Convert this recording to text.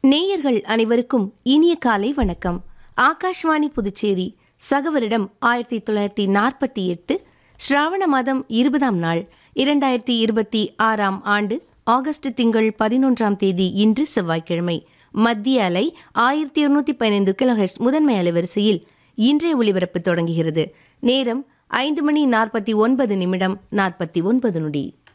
நேயர்கள் அனைவருக்கும் இனிய காலை வணக்கம். ஆகாஷ்வாணி புதுச்சேரி. சகவரிடம் 1948 ஸ்ராவண மாதம் 20ஆம் நாள் 2026ஆம் ஆண்டு ஆகஸ்ட் திங்கள் 11ஆம் தேதி இன்று செவ்வாய்க்கிழமை. மத்திய அலை 1215 கிலோஹெர்ட்ஸ் முதன்மை அலைவரிசையில் இன்றைய ஒலிபரப்பு தொடங்குகிறது. நேரம் 5:49 நிமிடம் 49 நொடி.